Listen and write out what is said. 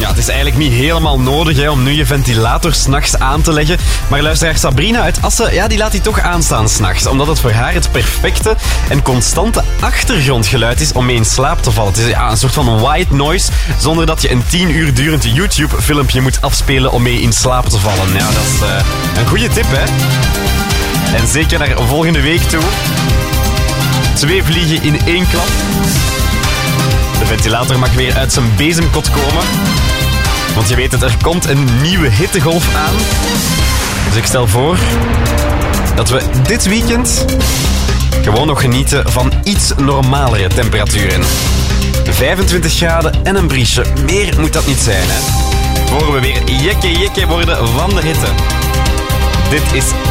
Ja, het is eigenlijk niet helemaal nodig hè, om nu je ventilator 's nachts aan te leggen. Maar luisteraar Sabrina uit Assen, ja, die laat die toch aanstaan 's nachts. Omdat het voor haar het perfecte en constante achtergrondgeluid is om mee in slaap te vallen. Het is ja, een soort van white noise, zonder dat je een 10 uur durend YouTube-filmpje moet afspelen om mee in slaap te vallen. Ja, dat is een goede tip, hè? En zeker naar volgende week toe. 2 vliegen in 1 klap. De ventilator mag weer uit zijn bezemkot komen. Want je weet het, er komt een nieuwe hittegolf aan. Dus ik stel voor dat we dit weekend gewoon nog genieten van iets normalere temperaturen. 25 graden en een briesje. Meer moet dat niet zijn, hè? Voor we weer jekke worden van de hitte. Dit is